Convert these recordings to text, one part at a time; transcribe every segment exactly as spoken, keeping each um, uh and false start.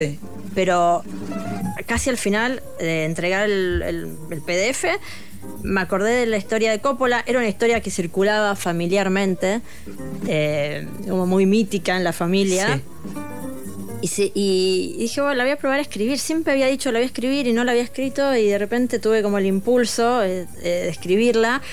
Sí. Pero casi al final de entregar el, el, el P D F, me acordé de la historia de Coppola. Era una historia que circulaba familiarmente, eh, como muy mítica en la familia. Sí. Y, se, y dije, bueno, la voy a probar a escribir. Siempre había dicho la voy a escribir y no la había escrito, y de repente tuve como el impulso eh, eh, de escribirla.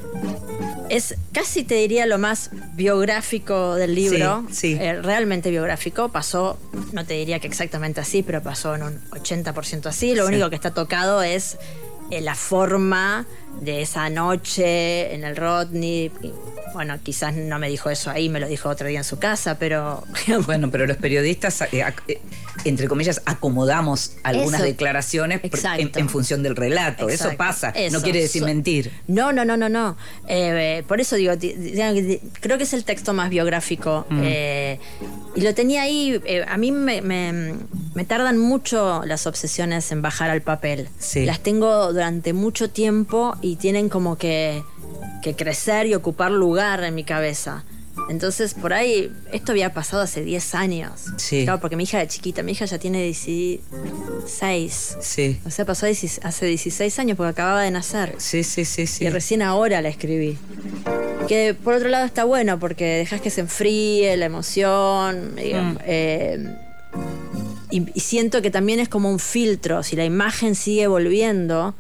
Es casi, te diría, lo más biográfico del libro. Sí, sí. Eh, realmente biográfico. Pasó, no te diría que exactamente así, pero pasó en un ochenta por ciento así. Lo sí. único que está tocado es eh, la forma de esa noche en el Rodney. Y, bueno, quizás no me dijo eso ahí, me lo dijo otro día en su casa, pero... Bueno, pero los periodistas, eh, eh, entre comillas, acomodamos algunas Eso. declaraciones en, en función del relato. Exacto. Eso pasa, Eso. no quiere decir So- mentir. No, no, no, no, no. Eh, por eso digo, ti- ti- creo que es el texto más biográfico. Mm. Eh, y lo tenía ahí. Eh, a mí me, me, me tardan mucho las obsesiones en bajar al papel. Sí. Las tengo durante mucho tiempo y tienen como que, que crecer y ocupar lugar en mi cabeza. Entonces, por ahí, esto había pasado hace diez años. Sí. Claro, porque mi hija de chiquita, mi hija ya tiene dieciséis. Sí. O sea, pasó hace dieciséis años porque acababa de nacer. Sí, sí, sí, sí. Y recién ahora la escribí. Que por otro lado está bueno porque dejas que se enfríe la emoción. Digamos, Mm. eh, y, y siento que también es como un filtro. Si la imagen sigue volviendo,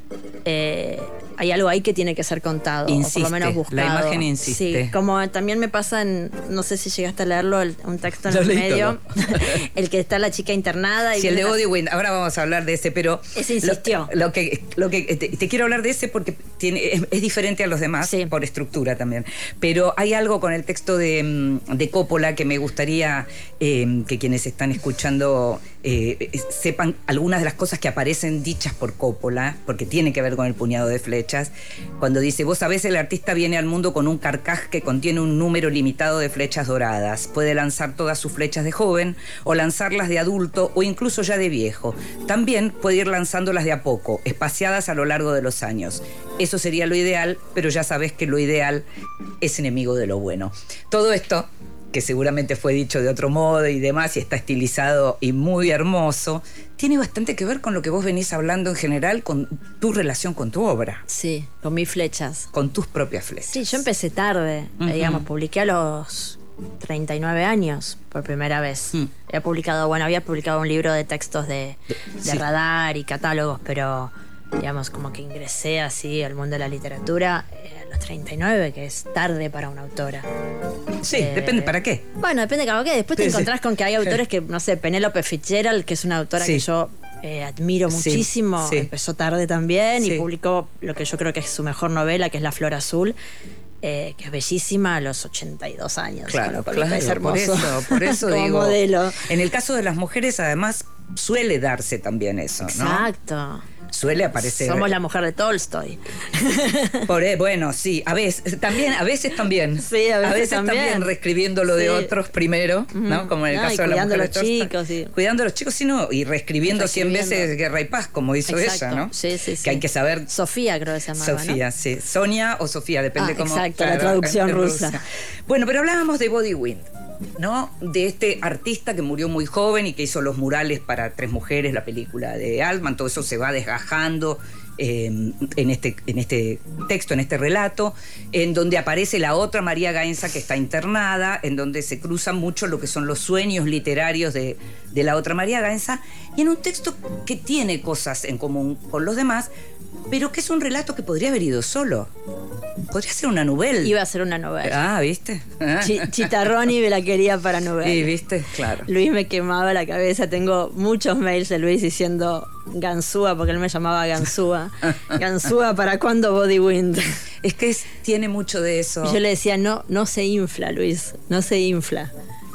eh, hay algo ahí que tiene que ser contado. Insiste, o por lo menos buscado. la imagen insiste. Sí, como también me pasa en, no sé si llegaste a leerlo, el, un texto en Lo el leí medio, todo. el que está la chica internada. Y Sí, el de viene la- Body Wind, ahora vamos a hablar de ese, pero... Ese insistió. Lo, lo que, lo que te, te quiero hablar de ese porque tiene, es, es diferente a los demás, Sí. por estructura también. Pero hay algo con el texto de, mm, de Coppola que me gustaría eh, que quienes están escuchando eh, sepan algunas de las cosas que aparecen dichas por Coppola, porque tiene que ver con el puñado de flechas. Cuando dice, vos sabés, el artista viene al mundo con un carcaj que contiene un número limitado de flechas doradas. Puede lanzar todas sus flechas de joven, o lanzarlas de adulto, o incluso ya de viejo. También puede ir lanzándolas de a poco, espaciadas a lo largo de los años. Eso sería lo ideal, pero ya sabés que lo ideal es enemigo de lo bueno. Todo esto, que seguramente fue dicho de otro modo y demás, y está estilizado y muy hermoso, tiene bastante que ver con lo que vos venís hablando en general, con tu relación con tu obra, Sí, con mis flechas. con tus propias flechas. Sí, yo empecé tarde, Ujú. digamos, publiqué a los treinta y nueve años por primera vez. Mm. Había publicado, bueno, había publicado un libro de textos de, de sí. radar y catálogos, pero digamos, como que ingresé así al mundo de la literatura eh, a los treinta y nueve, que es tarde para una autora. Sí, Eh, depende para qué. Bueno, depende de cada qué. Después te Sí, sí. encontrás con que hay autores que, no sé, Penélope Fitzgerald, que es una autora Sí. que yo eh, admiro Sí, muchísimo, sí. empezó tarde también Sí. y publicó lo que yo creo que es su mejor novela, que es La Flor Azul, eh, que es bellísima a los ochenta y dos años. Claro, Lo cual es claro, por hermoso. eso, por eso Como digo. modelo. En el caso de las mujeres, además, suele darse también eso, ¿no? Exacto. Suele aparecer. Somos la mujer de Tolstoy. Por, eh, bueno, sí, a veces también, a veces también. Sí, a veces también. reescribiendo lo de Sí. otros primero, ¿no? Ujú. Como en el No, caso y de la cuidando mujer a de los Tolstoy. chicos, sí. Cuidando a los chicos, sí, no, y reescribiendo cien Reescribiendo. veces Guerra y Paz, como hizo Exacto. ella, ¿no? Sí, sí, sí. Que hay que saber. Sofía, creo que se llamaba, Sofía, ¿no? sí. Sonia o Sofía, depende Ah, cómo. exacto, la traducción en rusa. Rusia. Bueno, pero hablábamos de Body Wind, ¿no? De este artista que murió muy joven y que hizo los murales para Tres Mujeres, la película de Altman. Todo eso se va desgajando eh, en, este, en este texto, en este relato, en donde aparece la otra María Gainza que está internada, en donde se cruzan mucho lo que son los sueños literarios de, de la otra María Gainza, y en un texto que tiene cosas en común con los demás, pero que es un relato que podría haber ido solo. Podría ser una novela. Iba a ser una novela. Ah, ¿viste? Ah. Chi- Chitarroni me la quería para novela. Sí, ¿viste? Claro. Luis me quemaba la cabeza. Tengo muchos mails de Luis diciendo Ganzúa, porque él me llamaba Ganzúa. Ganzúa, ¿para cuándo Body Wind? Es que es- tiene mucho de eso. Y yo le decía, no, no se infla, Luis, no se infla.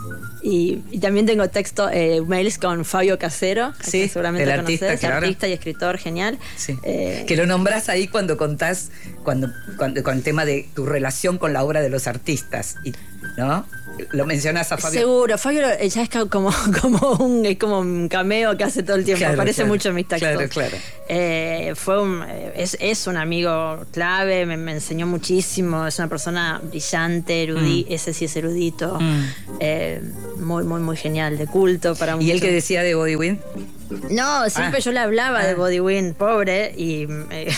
Y, y también tengo texto, eh, mails con Fabio Casero, Sí, que seguramente el artista, conoces, claro. artista y escritor genial. Sí. Eh, Que lo nombrás ahí cuando contás, cuando, cuando, con el tema de tu relación con la obra de los artistas. Y ¿no? Lo mencionás a Fabio. Seguro, Fabio ya es como, como, un, es como un cameo que hace todo el tiempo, Claro, aparece claro. mucho en mis textos. Claro, claro. Eh, fue un, es, es un amigo clave, me, me enseñó muchísimo, es una persona brillante, erudito, mm. ese sí es erudito, mm. eh, muy, muy, muy genial, de culto para muchos. ¿Y él qué decía de Body Wind? No, siempre ah. yo le hablaba ah. de Body Wind, pobre, y, eh,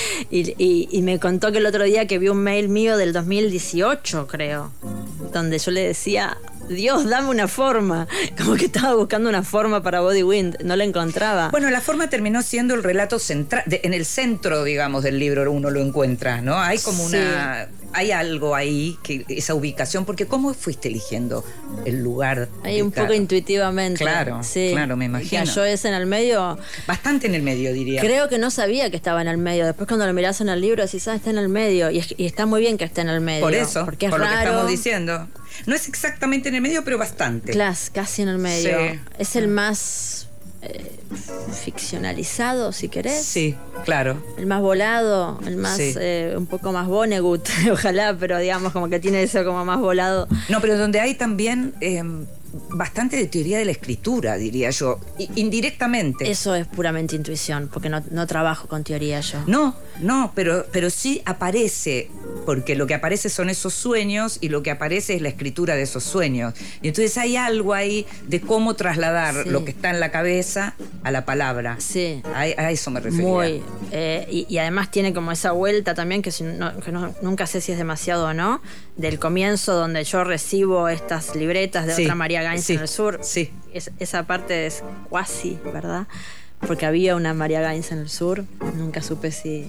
y, y, y me contó que el otro día que vio un mail mío del dos mil dieciocho, creo, donde yo le decía, Dios, dame una forma. Como que estaba buscando una forma para Body Wind, no la encontraba. Bueno, la forma terminó siendo el relato central, de, en el centro, digamos, del libro uno lo encuentra, ¿no? Hay como sí. una... Hay algo ahí, que esa ubicación, porque ¿cómo fuiste eligiendo el lugar? Ahí un poco intuitivamente. Claro, sí. claro, me imagino. Cayó ese en el medio. Bastante en el medio, diría. Creo que no sabía que estaba en el medio. Después cuando lo mirás en el libro decís, ah, está en el medio. Y, es, y está muy bien que esté en el medio. Por eso, porque es por raro. Lo que estamos diciendo. No es exactamente en el medio, pero bastante. Clas, casi en el medio. Sí. Es el más... Eh, ficcionalizado, si querés. Sí, claro. El más volado, el más sí. eh, un poco más Vonnegut, ojalá, pero digamos como que tiene eso como más volado. No, pero donde hay también eh, bastante de teoría de la escritura, diría yo, I- indirectamente. Eso es puramente intuición, porque no, no trabajo con teoría yo. No, no, pero, pero sí aparece, porque lo que aparece son esos sueños y lo que aparece es la escritura de esos sueños. Y entonces hay algo ahí de cómo trasladar sí. lo que está en la cabeza a la palabra. Sí. A, a eso me refería. Muy. Eh, y, y además tiene como esa vuelta también, que, si no, que no, nunca sé si es demasiado o no, del comienzo donde yo recibo estas libretas de sí. otra María Gaines sí. en el sur. Sí. Es, esa parte es cuasi, ¿verdad? Porque había una María Gaines en el sur. Nunca supe si...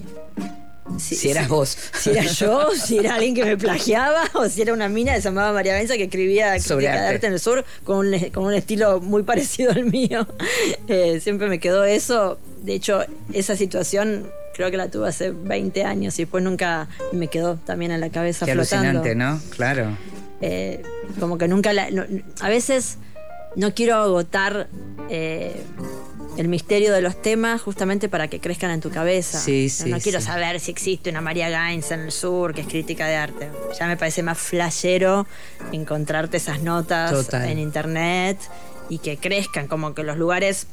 Si, si eras si, vos. Si era yo, si era alguien que me plagiaba, o si era una mina que se llamaba María Gaines que escribía sobre crítica de arte en el sur con un, con un estilo muy parecido al mío. Eh, siempre me quedó eso. De hecho, esa situación creo que la tuve hace veinte años y después nunca me quedó también en la cabeza Qué flotando. Alucinante, ¿no? Claro. Eh, como que nunca la... No, a veces no quiero agotar... Eh, el misterio de los temas justamente para que crezcan en tu cabeza. Sí, sí, no, no quiero sí. saber si existe una María Gaines en el sur que es crítica de arte. Ya me parece más flashero encontrarte esas notas Total. en internet y que crezcan, como que los lugares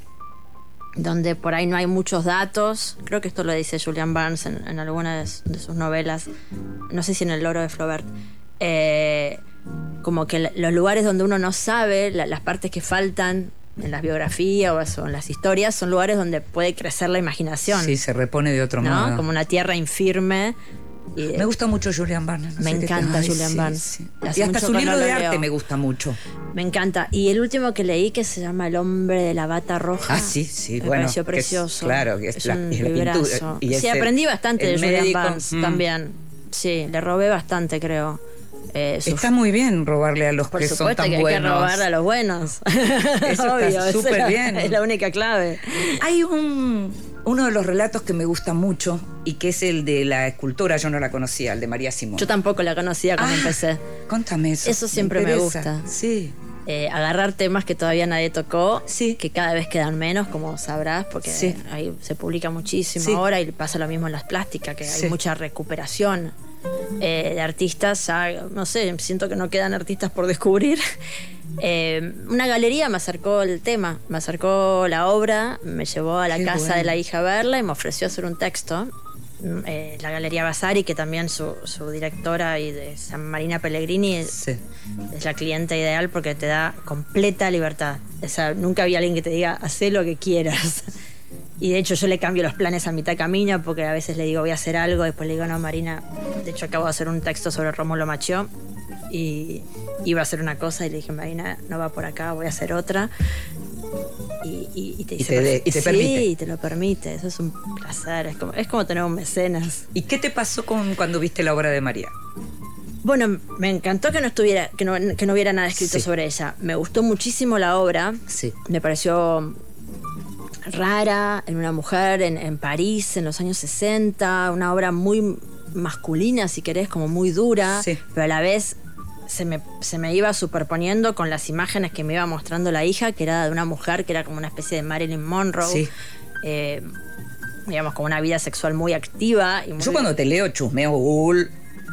donde por ahí no hay muchos datos. Creo que esto lo dice Julian Barnes en, en algunas de sus novelas. No sé si en El loro de Flaubert. Eh, como que los lugares donde uno no sabe, la, las partes que faltan en las biografías o en las historias, son lugares donde puede crecer la imaginación. Sí, se repone de otro ¿no? modo. Como una tierra infirme. Y, me gusta mucho Julian Barnes. No me encanta Ay, Julian sí, Barnes. Sí. Y hasta su libro no de arte leo. Me gusta mucho. Me encanta. Y el último que leí, que se llama El hombre de la bata roja. Ah, sí, sí. Me bueno, pareció precioso. Es, claro, que es, es la, un es la pintura. Y sí, el, aprendí bastante de Julian médico, Barnes mm. también. Sí, le robé bastante, creo. Eh, está muy bien robarle a los Por que son tan que buenos. Hay que robar a los buenos. Eso Obvio, está súper bien. Es la única clave. Hay un uno de los relatos que me gusta mucho y que es el de la escultora, yo no la conocía, el de María Simón. Yo tampoco la conocía cuando ah, empecé. Contame eso. Eso siempre me, me gusta. Sí. Eh, agarrar temas que todavía nadie tocó, sí. que cada vez quedan menos, como sabrás, porque sí. ahí se publica muchísimo sí. ahora y pasa lo mismo en las plásticas, que sí. hay mucha recuperación eh, de artistas. Ya, no sé, siento que no quedan artistas por descubrir. Eh, una galería me acercó el tema, me acercó la obra, me llevó a la Qué casa bueno. de la hija a verla y me ofreció hacer un texto. Eh, la Galería Vasari, que también su, su directora y de San Marina Pellegrini sí. es la clienta ideal porque te da completa libertad. O sea, nunca había alguien que te diga, hacé lo que quieras. Y de hecho yo le cambio los planes a mitad camino porque a veces le digo voy a hacer algo, después le digo no, Marina, de hecho acabo de hacer un texto sobre Rómulo Machió y iba a hacer una cosa y le dije, Marina, no va por acá, voy a hacer otra. Y, y, y te dice, y te, de, y te sí, permite. Sí, te lo permite, eso es un placer, es como, es como tener un mecenas. ¿Y qué te pasó con cuando viste la obra de María? Bueno, me encantó que no estuviera, que no, que no hubiera nada escrito sí. sobre ella. Me gustó muchísimo la obra. Sí. Me pareció rara, en una mujer en, en París en los años sesenta, una obra muy masculina, si querés, como muy dura, sí. pero a la vez se me, se me iba superponiendo con las imágenes que me iba mostrando la hija, que era de una mujer que era como una especie de Marilyn Monroe. Sí. Eh, digamos, con una vida sexual muy activa. Y muy... Yo cuando te leo chusmeo Google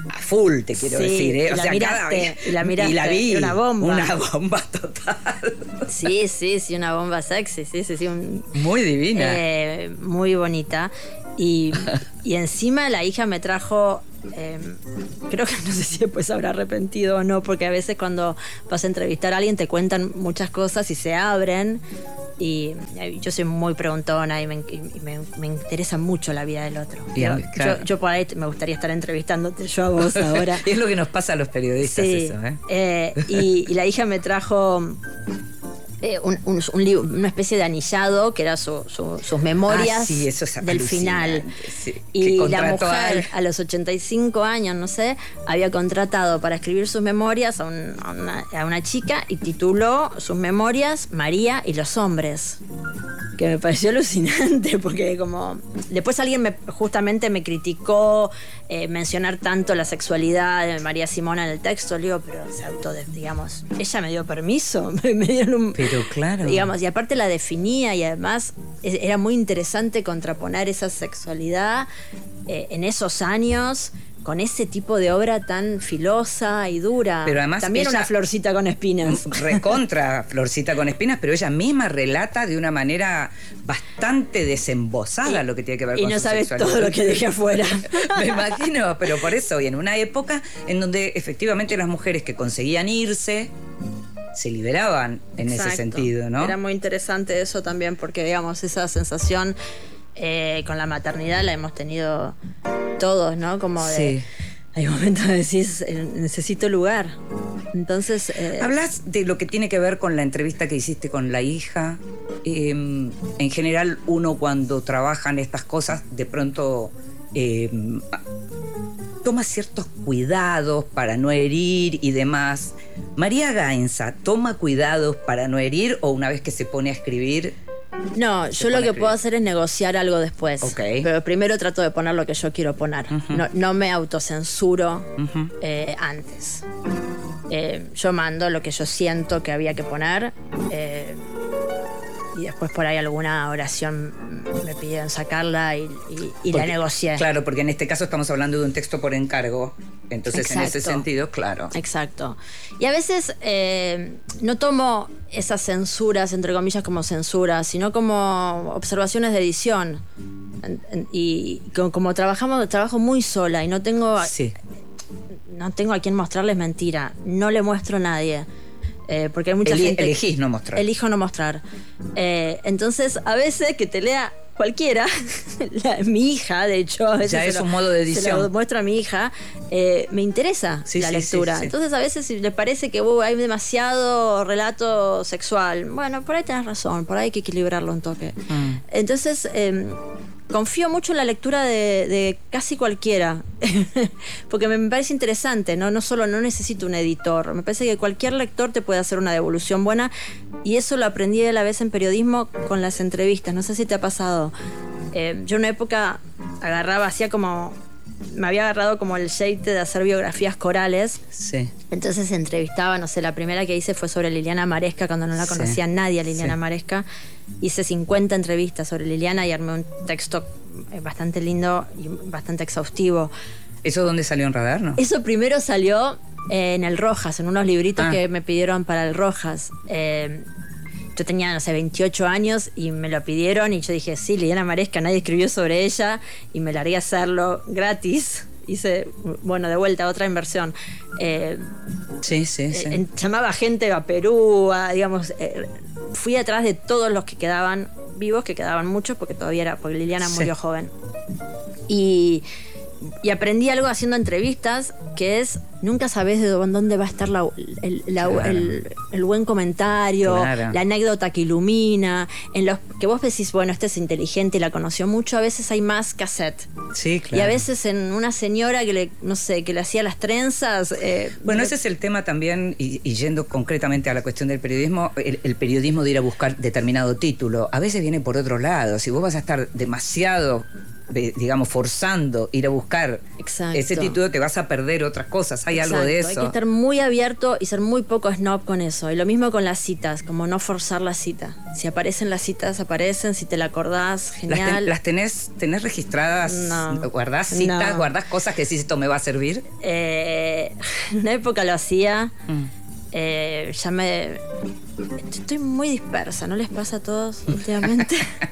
a full, te quiero sí, decir, ¿eh? Y o la sea, miraste, cada vez. Y la miraste. Y la vi. Una bomba. Una bomba total. Sí, sí, sí, una bomba sexy, sí, sí, sí. Un, muy divina. Eh, muy bonita. Y, y encima la hija me trajo, eh, creo que no sé si después habrá arrepentido o no, porque a veces cuando vas a entrevistar a alguien te cuentan muchas cosas y se abren. Y yo soy muy preguntona y me, y me, me interesa mucho la vida del otro. Bien, yo, claro. yo, yo por ahí me gustaría estar entrevistándote yo a vos ahora. Es lo que nos pasa a los periodistas, sí, eso, ¿eh? eh y, y la hija me trajo eh, un, un, un libro, una especie de anillado que era su, su, sus memorias ah, sí, eso es del final. Sí, y la mujer al... a los ochenta y cinco años, no sé, había contratado para escribir sus memorias a, un, a, una, a una chica y tituló sus memorias María y los hombres. Que me pareció alucinante porque como después alguien me, justamente me criticó eh, mencionar tanto la sexualidad de María Simona en el texto. Le digo, pero se auto, digamos, ella me dio permiso, me dieron un, pero claro, digamos, y aparte la definía y además era muy interesante contraponer esa sexualidad eh, en esos años con ese tipo de obra tan filosa y dura. Pero además también ella, una florcita con espinas. Recontra florcita con espinas, pero ella misma relata de una manera bastante desembosada y, lo que tiene que ver y con no su sabes sexualidad. todo lo que dejé afuera. Me imagino, pero por eso, y en una época en donde efectivamente las mujeres que conseguían irse se liberaban en Exacto. ese sentido, ¿no? Era muy interesante eso también, porque digamos, esa sensación eh, con la maternidad la hemos tenido todos, ¿no? Como de... Sí. Hay momentos de decir, necesito lugar. Entonces... Eh, Hablas de lo que tiene que ver con la entrevista que hiciste con la hija. Eh, en general, uno cuando trabaja en estas cosas, de pronto eh, toma ciertos cuidados para no herir y demás. María Gainza, ¿toma cuidados para no herir o una vez que se pone a escribir? No, yo lo que puedo hacer es negociar algo después. Okay. Pero primero trato de poner lo que yo quiero poner. Uh-huh. No, no me autocensuro uh-huh. eh, antes. Eh, yo mando lo que yo siento que había que poner. Eh, y después por ahí alguna oración me pidieron sacarla y, y, y porque, la negocié. Claro, porque en este caso estamos hablando de un texto por encargo. Entonces, exacto. En ese sentido, claro. Exacto. Y a veces eh, no tomo esas censuras, entre comillas, como censuras, sino como observaciones de edición. Y como trabajamos, trabajo muy sola y no tengo, sí. no tengo a quien mostrarles mentira. No le muestro a nadie. Eh, porque hay mucha Eli- gente... Elegís no mostrar. Elijo no mostrar. Eh, entonces, a veces que te lea cualquiera, la, mi hija, de hecho, a veces ya es lo, un modo de edición. Se lo muestro a mi hija, eh, me interesa sí, la sí, lectura. Sí, sí. Entonces, a veces si le parece que uh, hay demasiado relato sexual, bueno, por ahí tenés razón, por ahí hay que equilibrarlo un toque. Mm. Entonces, eh, confío mucho en la lectura de, de casi cualquiera, porque me parece interesante, ¿no? No solo no necesito un editor, me parece que cualquier lector te puede hacer una devolución buena, y eso lo aprendí a la vez en periodismo con las entrevistas. No sé si te ha pasado. Eh, yo en una época agarraba, hacía como... Me había agarrado como el sheite de hacer biografías corales. Sí. Entonces entrevistaba, no sé, la primera que hice fue sobre Liliana Maresca, cuando no la conocía sí. nadie a Liliana sí. Maresca. Hice cincuenta entrevistas sobre Liliana y armé un texto bastante lindo y bastante exhaustivo. ¿Eso dónde salió en Radar, no? Eso primero salió en el Rojas, en unos libritos ah. que me pidieron para el Rojas. Eh, Yo tenía, no sé, veintiocho años y me lo pidieron y yo dije, sí, Liliana Maresca, nadie escribió sobre ella y me largué a hacerlo gratis. Hice, bueno, de vuelta, otra inversión. Eh, sí, sí, sí. Eh, llamaba gente a Perú, a, digamos, eh, fui atrás de todos los que quedaban vivos, que quedaban muchos porque todavía era, porque Liliana sí. murió joven. Y... Y aprendí algo haciendo entrevistas, que es, nunca sabes de dónde va a estar la, el, la, claro. el, el buen comentario, claro. la anécdota que ilumina, en los que vos decís, bueno, este es inteligente y la conoció mucho, a veces hay más cassette. Sí, claro. Y a veces en una señora que le, no sé, que le hacía las trenzas. Eh, bueno, ese es el tema también, y, y yendo concretamente a la cuestión del periodismo, el, el periodismo de ir a buscar determinado título, a veces viene por otro lado. Si vos vas a estar demasiado digamos, forzando ir a buscar Exacto. ese título, te vas a perder otras cosas. Hay Exacto. algo de eso. Hay que estar muy abierto y ser muy poco snob con eso. Y lo mismo con las citas, como no forzar la cita. Si aparecen las citas, aparecen. Si te la acordás, genial. ¿Las, ten, las tenés, tenés registradas? No. ¿Guardás citas? No. ¿Guardás cosas que decís, esto me va a servir? Eh, en una época lo hacía. Mm. Eh, ya me... Estoy muy dispersa, ¿no les pasa a todos últimamente?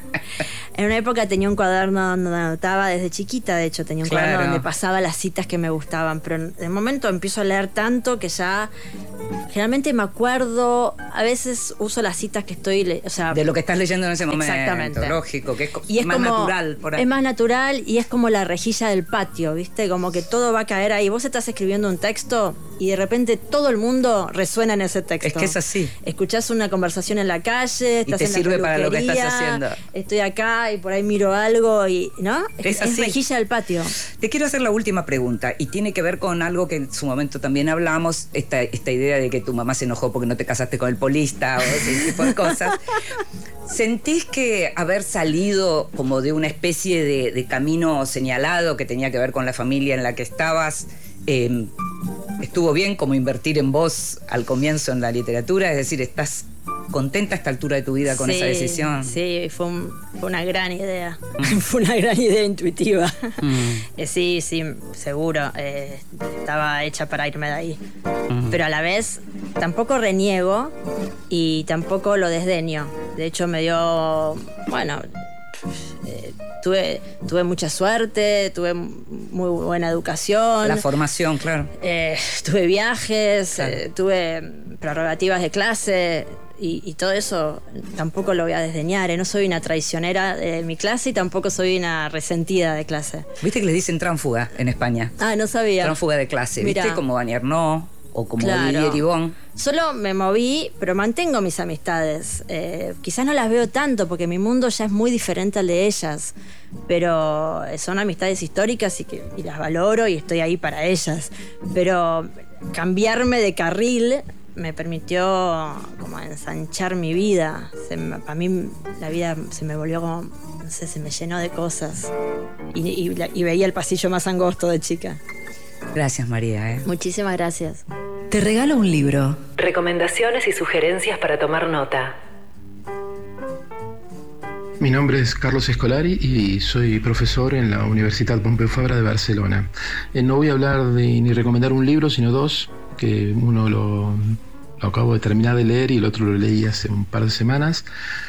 En una época tenía un cuaderno donde anotaba desde chiquita, de hecho, tenía un Claro. cuaderno donde pasaba las citas que me gustaban, pero de momento empiezo a leer tanto que ya generalmente me acuerdo, a veces uso las citas que estoy, le- o sea, De lo que estás leyendo en ese momento. Exactamente. Lógico, que es, co- y es más como, natural por ahí. es más natural y es como la rejilla del patio, ¿viste? Como que todo va a caer ahí. Vos estás escribiendo un texto y de repente todo el mundo resuena en ese texto. Es que es así. Escuchás una conversación en la calle, estás te en la sirve para lo que estás peluquería, haciendo. Estoy acá y por ahí miro algo y, ¿no? Es así. rejilla del patio. Te quiero hacer la última pregunta y tiene que ver con algo que en su momento también hablamos, esta, esta idea de que tu mamá se enojó porque no te casaste con el polista o ese tipo de cosas. ¿Sentís que haber salido como de una especie de, de camino señalado que tenía que ver con la familia en la que estabas, eh, estuvo bien como invertir en vos al comienzo en la literatura? Es decir, ¿estás contenta a esta altura de tu vida con Sí, esa decisión? Sí, fue, un- fue una gran idea. Fue una gran idea intuitiva. Mm. Eh, sí, sí, seguro. eh, estaba hecha para irme de ahí. Mm. Pero a la vez tampoco reniego y tampoco lo desdeño. De hecho, me dio. Bueno. eh, tuve, tuve mucha suerte, tuve muy buena educación. La formación, claro. Eh, tuve viajes, Claro. eh, tuve prerrogativas de clase y, y todo eso tampoco lo voy a desdeñar. ¿eh? No soy una traicionera de mi clase y tampoco soy una resentida de clase. ¿Viste que le dicen tránfuga en España? Ah, no sabía. Tránfuga de clase, ¿viste? Mirá. Como Dani Arnaud o como Claro. Olivier Ribon. Solo me moví, pero mantengo mis amistades. Eh, quizás no las veo tanto porque mi mundo ya es muy diferente al de ellas, pero son amistades históricas y, que, y las valoro y estoy ahí para ellas. Pero cambiarme de carril me permitió como ensanchar mi vida. Se me- para mí la vida se me volvió como, no sé, se me llenó de cosas y, y la- y veía el pasillo más angosto de chica. Gracias, María. ¿eh? Muchísimas gracias. Te regalo un libro. Recomendaciones y sugerencias para tomar nota. Mi nombre es Carlos Escolari y soy profesor en la Universidad Pompeu Fabra de Barcelona. Eh, no voy a hablar de, ni recomendar un libro, sino dos, que uno lo, lo acabo de terminar de leer y el otro lo leí hace un par de semanas.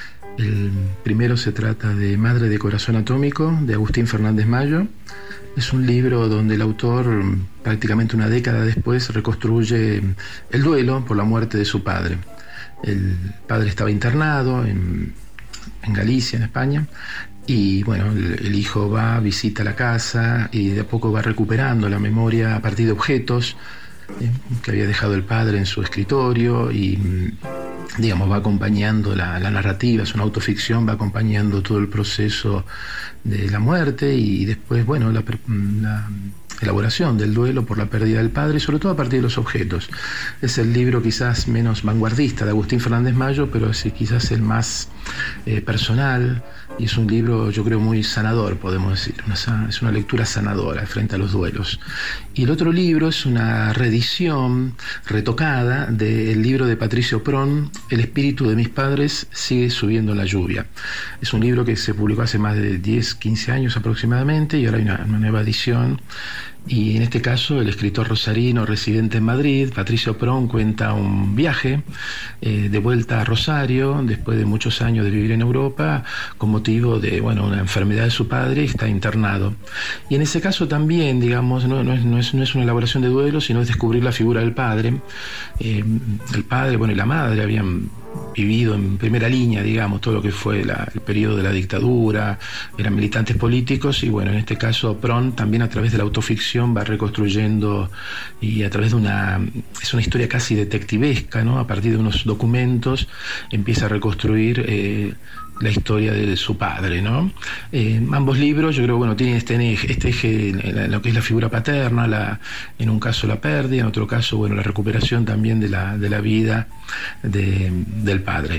El primero se trata de Madre de Corazón Atómico, de Agustín Fernández Mayo. Es un libro donde el autor, prácticamente una década después, reconstruye el duelo por la muerte de su padre. El padre estaba internado en, en Galicia, en España, y bueno, el, el hijo va, visita la casa y de a poco va recuperando la memoria a partir de objetos eh, que había dejado el padre en su escritorio y, digamos, va acompañando la, la narrativa, es una autoficción, va acompañando todo el proceso de la muerte y después, bueno, la, la elaboración del duelo por la pérdida del padre, y sobre todo a partir de los objetos. Es el libro quizás menos vanguardista de Agustín Fernández Mayo, pero es quizás el más eh, personal, y es un libro, yo creo, muy sanador, podemos decir. Una, es una lectura sanadora frente a los duelos. Y el otro libro es una reedición retocada del libro de Patricio Prón, El espíritu de mis padres sigue subiendo la lluvia. Es un libro que se publicó hace más de diez, quince años aproximadamente, y ahora hay una, una nueva edición. Y en este caso el escritor rosarino residente en Madrid, Patricio Prón, cuenta un viaje eh, de vuelta a Rosario después de muchos años de vivir en Europa con motivo de, bueno, una enfermedad de su padre, y está internado. Y en ese caso también, digamos, no, no, es, no, es, no es una elaboración de duelo, sino es descubrir la figura del padre. Eh, el padre, bueno, y la madre habían vivido en primera línea, digamos, todo lo que fue la, el periodo de la dictadura, eran militantes políticos, y bueno, en este caso Prón también a través de la autoficción va reconstruyendo, y a través de una, es una historia casi detectivesca, ¿no? A partir de unos documentos empieza a reconstruir eh, la historia de su padre, ¿no? Eh, ambos libros, yo creo, bueno, tienen este eje, este eje en lo que es la figura paterna, la, en un caso la pérdida, en otro caso, bueno, la recuperación también de la, de la vida de, del padre.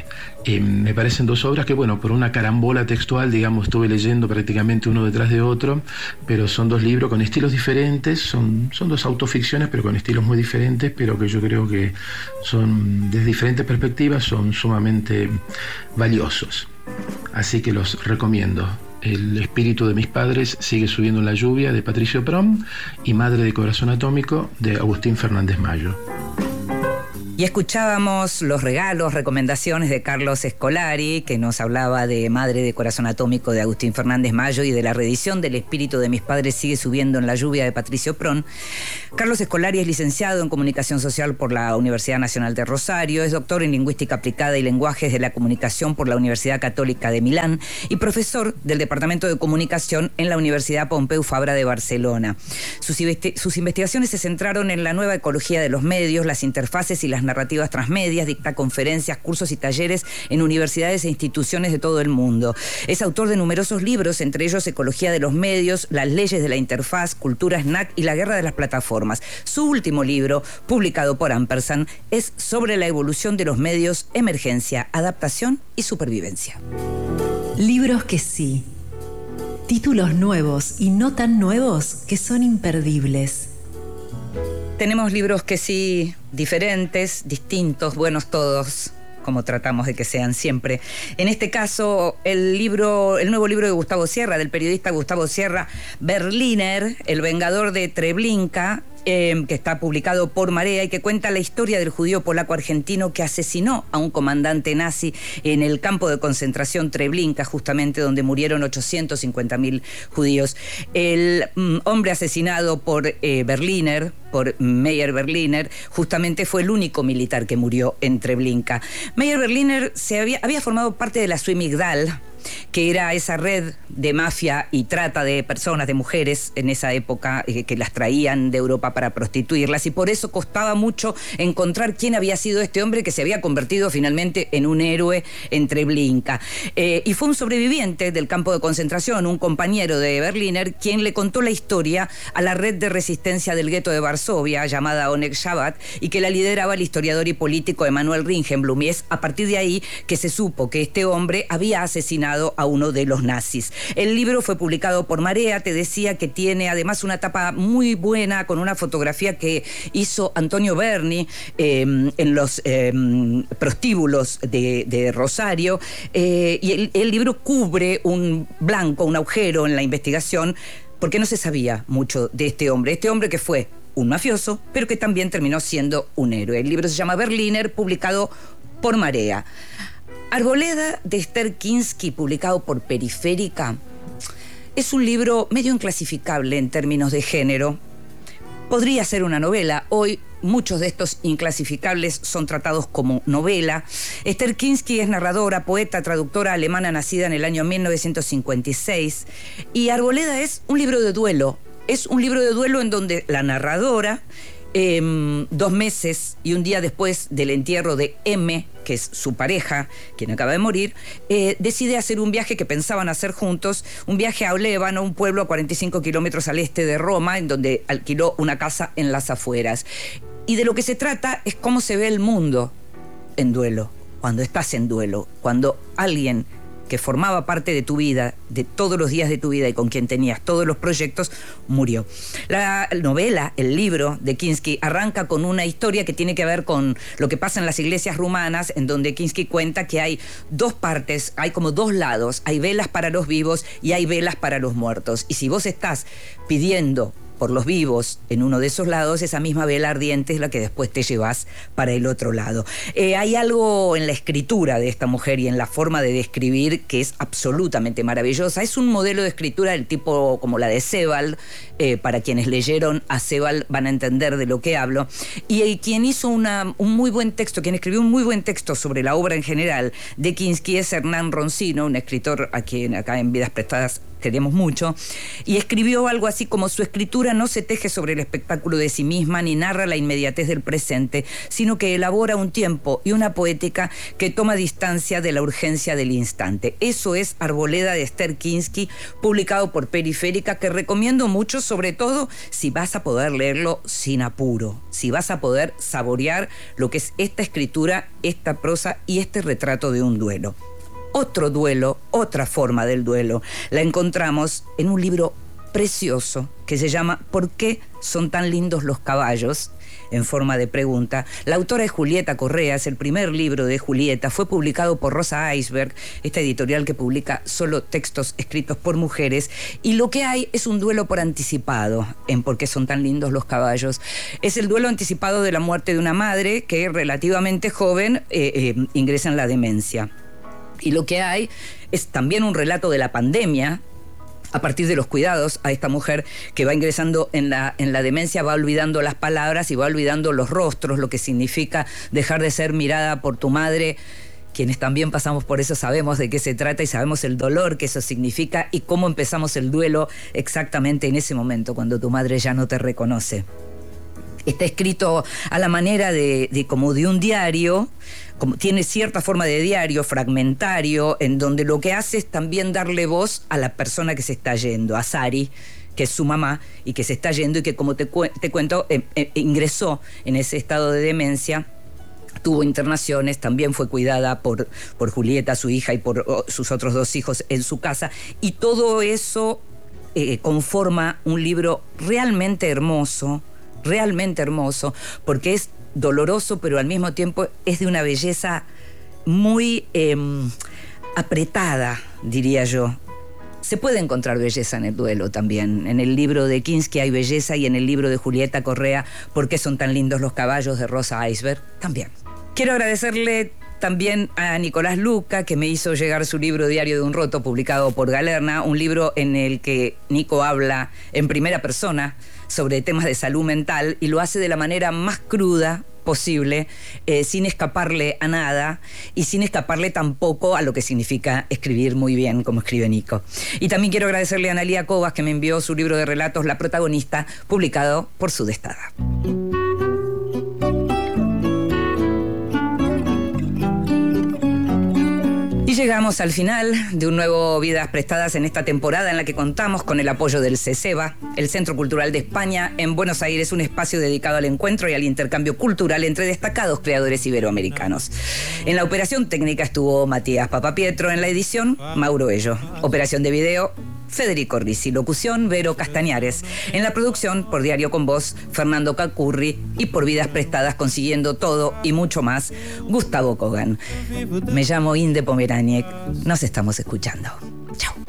Eh, me parecen dos obras que, bueno, por una carambola textual, digamos, estuve leyendo prácticamente uno detrás de otro, pero son dos libros con estilos diferentes, son, son dos autoficciones, pero con estilos muy diferentes, pero que yo creo que son, desde diferentes perspectivas, son sumamente valiosos. Así que los recomiendo. El espíritu de mis padres sigue subiendo en la lluvia, de Patricio Prom, y Madre de Corazón Atómico, de Agustín Fernández Mayo. Y escuchábamos los regalos, recomendaciones de Carlos Escolari, que nos hablaba de Madre de Corazón Atómico de Agustín Fernández Mayo y de la reedición del Espíritu de mis padres sigue subiendo en la lluvia de Patricio Prom. Carlos Escolari es licenciado en Comunicación Social por la Universidad Nacional de Rosario, es doctor en Lingüística Aplicada y Lenguajes de la Comunicación por la Universidad Católica de Milán y profesor del Departamento de Comunicación en la Universidad Pompeu Fabra de Barcelona. Sus, investi- sus investigaciones se centraron en la nueva ecología de los medios, las interfaces y las narrativas transmedias, dicta conferencias, cursos y talleres en universidades e instituciones de todo el mundo. Es autor de numerosos libros, entre ellos Ecología de los medios, Las leyes de la interfaz, Cultura snack y La guerra de las plataformas. Su último libro, publicado por Ampersand, es sobre la evolución de los medios, emergencia, adaptación y supervivencia. Libros que sí. Títulos nuevos y no tan nuevos que son imperdibles. Tenemos libros que sí, diferentes, distintos, buenos todos, como tratamos de que sean siempre. En este caso, el libro, el nuevo libro de Gustavo Sierra, del periodista Gustavo Sierra, Berliner, El vengador de Treblinka, eh, que está publicado por Marea y que cuenta la historia del judío polaco argentino que asesinó a un comandante nazi en el campo de concentración Treblinka, justamente donde murieron ochocientos cincuenta mil judíos. El mm, hombre asesinado por eh, Berliner, por Meyer Berliner, justamente fue el único militar que murió en Treblinka. Meyer Berliner se había, había formado parte de la Suimigdal, que era esa red de mafia y trata de personas, de mujeres en esa época, eh, que las traían de Europa para prostituirlas, y por eso costaba mucho encontrar quién había sido este hombre que se había convertido finalmente en un héroe en Treblinka. Eh, y fue un sobreviviente del campo de concentración, un compañero de Berliner, quien le contó la historia a la red de resistencia del gueto de Varsovia, llamada Oneg Shabbat, y que la lideraba el historiador y político Emanuel Ringelblum, y es a partir de ahí que se supo que este hombre había asesinado a uno de los nazis. El libro fue publicado por Marea, te decía que tiene además una tapa muy buena con una fotografía que hizo Antonio Berni eh, en los eh, prostíbulos de, de Rosario, eh, y el, el libro cubre un blanco, un agujero en la investigación, porque no se sabía mucho de este hombre, este hombre que fue un mafioso, pero que también terminó siendo un héroe. El libro se llama Berliner, publicado por Marea. Arboleda, de Esther Kinsky, publicado por Periférica, es un libro medio inclasificable en términos de género. Podría ser una novela. Hoy muchos de estos inclasificables son tratados como novela. Esther Kinsky es narradora, poeta, traductora alemana nacida en el año mil novecientos cincuenta y seis. Y Arboleda es un libro de duelo. Es un libro de duelo en donde la narradora, Eh, dos meses y un día después del entierro de M, que es su pareja, quien acaba de morir, eh, decide hacer un viaje que pensaban hacer juntos, un viaje a Olevano, un pueblo a cuarenta y cinco kilómetros al este de Roma, en donde alquiló una casa en las afueras. Y de lo que se trata es cómo se ve el mundo en duelo, cuando estás en duelo, cuando alguien que formaba parte de tu vida, de todos los días de tu vida y con quien tenías todos los proyectos, murió. La novela, el libro de Kinsky, arranca con una historia que tiene que ver con lo que pasa en las iglesias rumanas, en donde Kinsky cuenta que hay dos partes, hay como dos lados, hay velas para los vivos y hay velas para los muertos. Y si vos estás pidiendo por los vivos en uno de esos lados, esa misma vela ardiente es la que después te llevas para el otro lado. Eh, hay algo en la escritura de esta mujer y en la forma de describir que es absolutamente maravillosa. Es un modelo de escritura del tipo como la de Sebald. Eh, para quienes leyeron a Sebald van a entender de lo que hablo. Y, y quien hizo una, un muy buen texto, quien escribió un muy buen texto sobre la obra en general de Kinsky es Hernán Roncino, un escritor a quien acá en Vidas Prestadas queremos mucho, y escribió algo así como: su escritura no se teje sobre el espectáculo de sí misma ni narra la inmediatez del presente, sino que elabora un tiempo y una poética que toma distancia de la urgencia del instante. Eso es Arboleda de Esther Kinsky, publicado por Periférica, que recomiendo mucho, sobre todo si vas a poder leerlo sin apuro, si vas a poder saborear lo que es esta escritura, esta prosa y este retrato de un duelo. Otro duelo, otra forma del duelo, la encontramos en un libro precioso que se llama ¿Por qué son tan lindos los caballos?, en forma de pregunta. La autora es Julieta Correa, es el primer libro de Julieta, fue publicado por Rosa Iceberg, esta editorial que publica solo textos escritos por mujeres, y lo que hay es un duelo por anticipado en ¿Por qué son tan lindos los caballos? Es el duelo anticipado de la muerte de una madre que relativamente joven eh, eh, ingresa en la demencia. Y lo que hay es también un relato de la pandemia, a partir de los cuidados a esta mujer que va ingresando en la, en la demencia, va olvidando las palabras y va olvidando los rostros, lo que significa dejar de ser mirada por tu madre. Quienes también pasamos por eso sabemos de qué se trata y sabemos el dolor que eso significa y cómo empezamos el duelo exactamente en ese momento, cuando tu madre ya no te reconoce. Está escrito a la manera de, de como de un diario, como tiene cierta forma de diario fragmentario, en donde lo que hace es también darle voz a la persona que se está yendo, a Sari, que es su mamá y que se está yendo y que, como te, cu- te cuento, eh, eh, ingresó en ese estado de demencia. Tuvo internaciones, también fue cuidada por, por Julieta, su hija, y por oh, sus otros dos hijos en su casa, y todo eso eh, conforma un libro realmente hermoso, realmente hermoso, porque es doloroso, pero al mismo tiempo es de una belleza muy eh, apretada, diría yo. Se puede encontrar belleza en el duelo también. En el libro de Kinsky hay belleza, y en el libro de Julieta Correa, ¿Por qué son tan lindos los caballos?, de Rosa Iceberg, también. Quiero agradecerle también a Nicolás Luca, que me hizo llegar su libro Diario de un Roto, publicado por Galerna, un libro en el que Nico habla en primera persona sobre temas de salud mental, y lo hace de la manera más cruda posible, eh, sin escaparle a nada y sin escaparle tampoco a lo que significa escribir muy bien, como escribe Nico. Y también quiero agradecerle a Analía Cobas, que me envió su libro de relatos La Protagonista, publicado por Sudestada. Y llegamos al final de un nuevo Vidas Prestadas en esta temporada, en la que contamos con el apoyo del CESEBA, el Centro Cultural de España en Buenos Aires, un espacio dedicado al encuentro y al intercambio cultural entre destacados creadores iberoamericanos. En la operación técnica estuvo Matías Papapietro, en la edición Mauro Ello, operación de video Federico Risi, locución Vero Castañares, en la producción por Diario con Voz Fernando Cacurri, y por Vidas Prestadas, consiguiendo todo y mucho más, Gustavo Kogan. Me llamo Inde Pomeraniec, nos estamos escuchando. Chao.